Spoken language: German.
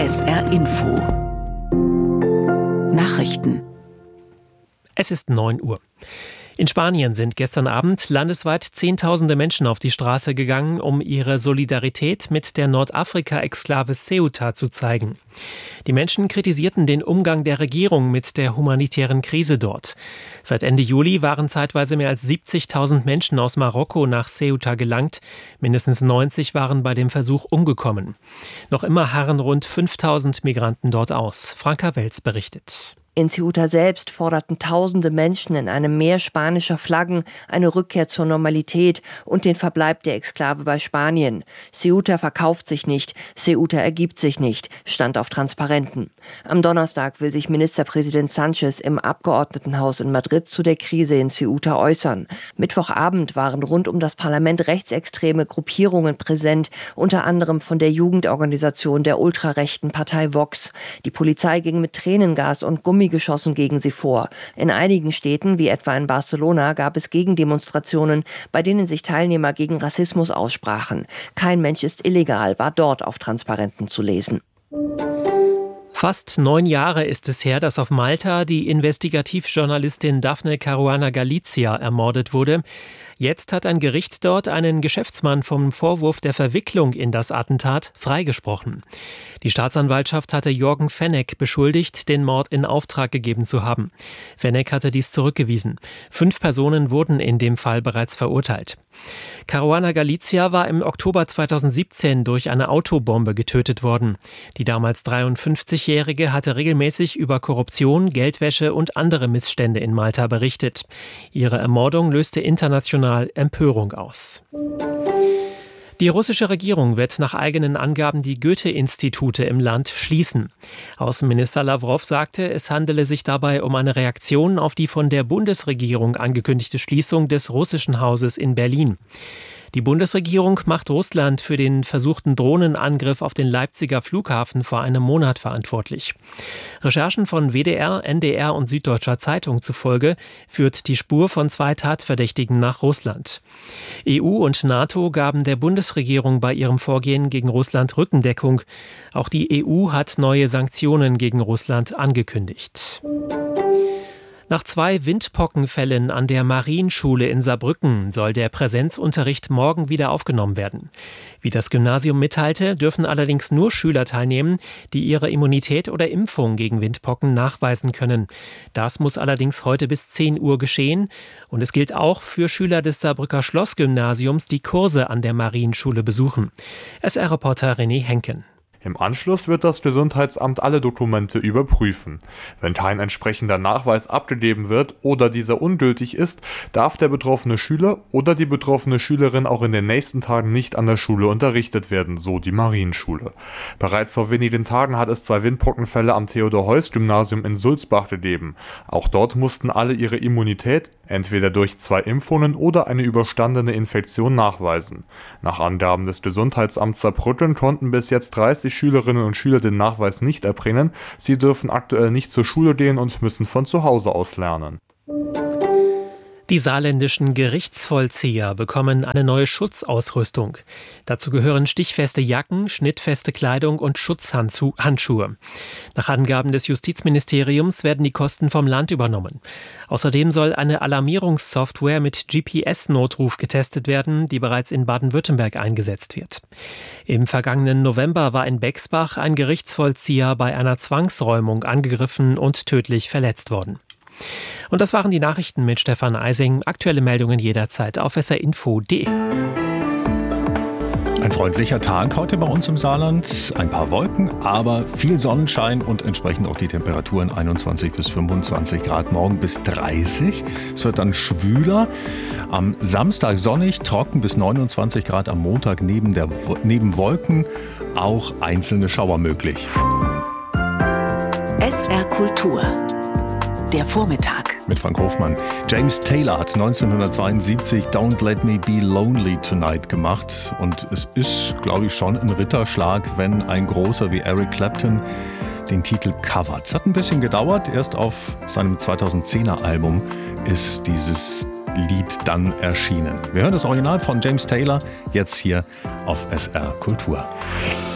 SR Info Nachrichten. Es ist 9 Uhr. In Spanien sind gestern Abend landesweit Zehntausende Menschen auf die Straße gegangen, um ihre Solidarität mit der Nordafrika-Exklave Ceuta zu zeigen. Die Menschen kritisierten den Umgang der Regierung mit der humanitären Krise dort. Seit Ende Juli waren zeitweise mehr als 70.000 Menschen aus Marokko nach Ceuta gelangt. Mindestens 90 waren bei dem Versuch umgekommen. Noch immer harren rund 5.000 Migranten dort aus. Franka Welz berichtet. In Ceuta selbst forderten tausende Menschen in einem Meer spanischer Flaggen eine Rückkehr zur Normalität und den Verbleib der Exklave bei Spanien. Ceuta verkauft sich nicht, Ceuta ergibt sich nicht, stand auf Transparenten. Am Donnerstag will sich Ministerpräsident Sánchez im Abgeordnetenhaus in Madrid zu der Krise in Ceuta äußern. Mittwochabend waren rund um das Parlament rechtsextreme Gruppierungen präsent, unter anderem von der Jugendorganisation der ultrarechten Partei Vox. Die Polizei ging mit Tränengas und Gummigeschossen gegen sie vor. In einigen Städten, wie etwa in Barcelona, gab es Gegendemonstrationen, bei denen sich Teilnehmer gegen Rassismus aussprachen. Kein Mensch ist illegal, war dort auf Transparenten zu lesen. Fast 9 Jahre ist es her, dass auf Malta die Investigativjournalistin Daphne Caruana Galizia ermordet wurde. Jetzt hat ein Gericht dort einen Geschäftsmann vom Vorwurf der Verwicklung in das Attentat freigesprochen. Die Staatsanwaltschaft hatte Jorgen Fenech beschuldigt, den Mord in Auftrag gegeben zu haben. Fenech hatte dies zurückgewiesen. 5 Personen wurden in dem Fall bereits verurteilt. Caruana Galizia war im Oktober 2017 durch eine Autobombe getötet worden. Die damals 53-Jährige hatte regelmäßig über Korruption, Geldwäsche und andere Missstände in Malta berichtet. Ihre Ermordung löste international Empörung aus. Die russische Regierung wird nach eigenen Angaben die Goethe-Institute im Land schließen. Außenminister Lawrow sagte, es handele sich dabei um eine Reaktion auf die von der Bundesregierung angekündigte Schließung des russischen Hauses in Berlin. Die Bundesregierung macht Russland für den versuchten Drohnenangriff auf den Leipziger Flughafen vor einem Monat verantwortlich. Recherchen von WDR, NDR und Süddeutscher Zeitung zufolge führt die Spur von 2 Tatverdächtigen nach Russland. EU und NATO gaben der Bundesregierung bei ihrem Vorgehen gegen Russland Rückendeckung. Auch die EU hat neue Sanktionen gegen Russland angekündigt. Nach 2 Windpockenfällen an der Marienschule in Saarbrücken soll der Präsenzunterricht morgen wieder aufgenommen werden. Wie das Gymnasium mitteilte, dürfen allerdings nur Schüler teilnehmen, die ihre Immunität oder Impfung gegen Windpocken nachweisen können. Das muss allerdings heute bis 10 Uhr geschehen. Und es gilt auch für Schüler des Saarbrücker Schlossgymnasiums, die Kurse an der Marienschule besuchen. SR-Reporter René Henken. Im Anschluss wird das Gesundheitsamt alle Dokumente überprüfen. Wenn kein entsprechender Nachweis abgegeben wird oder dieser ungültig ist, darf der betroffene Schüler oder die betroffene Schülerin auch in den nächsten Tagen nicht an der Schule unterrichtet werden, so die Marienschule. Bereits vor wenigen Tagen hat es 2 Windpockenfälle am Theodor-Heuss-Gymnasium in Sulzbach gegeben. Auch dort mussten alle ihre Immunität entweder durch 2 Impfungen oder eine überstandene Infektion nachweisen. Nach Angaben des Gesundheitsamts Saarbrücken konnten bis jetzt 30 Schülerinnen und Schüler den Nachweis nicht erbringen. Sie dürfen aktuell nicht zur Schule gehen und müssen von zu Hause aus lernen. Die saarländischen Gerichtsvollzieher bekommen eine neue Schutzausrüstung. Dazu gehören stichfeste Jacken, schnittfeste Kleidung und Schutzhandschuhe. Nach Angaben des Justizministeriums werden die Kosten vom Land übernommen. Außerdem soll eine Alarmierungssoftware mit GPS-Notruf getestet werden, die bereits in Baden-Württemberg eingesetzt wird. Im vergangenen November war in Bexbach ein Gerichtsvollzieher bei einer Zwangsräumung angegriffen und tödlich verletzt worden. Und das waren die Nachrichten mit Stefan Eising. Aktuelle Meldungen jederzeit auf srinfo.de. Ein freundlicher Tag heute bei uns im Saarland. Ein paar Wolken, aber viel Sonnenschein und entsprechend auch die Temperaturen 21 bis 25 Grad, morgen bis 30. Es wird dann schwüler. Am Samstag sonnig, trocken bis 29 Grad, am Montag neben Wolken auch einzelne Schauer möglich. SR Kultur. Der Vormittag. Mit Frank Hofmann. James Taylor hat 1972 Don't Let Me Be Lonely Tonight gemacht. Und es ist, glaube ich, schon ein Ritterschlag, wenn ein Großer wie Eric Clapton den Titel covert. Es hat ein bisschen gedauert. Erst auf seinem 2010er Album ist dieses Lied dann erschienen. Wir hören das Original von James Taylor jetzt hier auf SR Kultur.